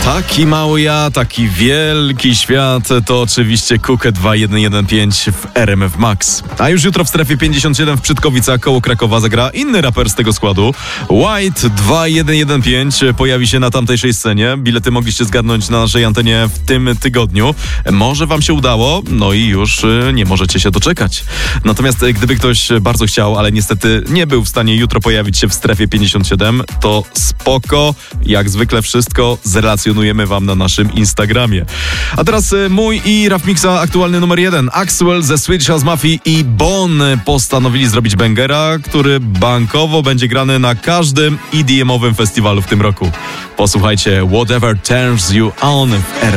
Taki mały ja, taki wielki świat, to oczywiście Kukę 2115 w RMF Max. A już jutro w strefie 57 w Przytkowicach koło Krakowa zagra inny raper z tego składu. White 2115 pojawi się na tamtejszej scenie. Bilety mogliście zgadnąć na naszej antenie w tym tygodniu. Może wam się udało, no i już nie możecie się doczekać. Natomiast gdyby ktoś bardzo chciał, ale niestety nie był w stanie jutro pojawić się w strefie 57, to spoko, jak zwykle wszystko zrelacjonujemy wam na naszym Instagramie. A teraz mój i Raf Mixa aktualny numer 1. Axwell ze Swedish House Mafia i Bon postanowili zrobić bangera, który bankowo będzie grany na każdym EDM-owym festiwalu w tym roku. Posłuchajcie Whatever Turns You On w